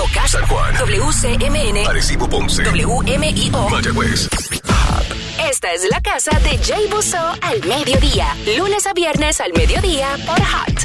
Moca, San Juan, WCMN, Arecibo, Ponce, WMIO, Mayagüez. Esta es la casa de Jay Busso al mediodía, lunes a viernes al mediodía por Hot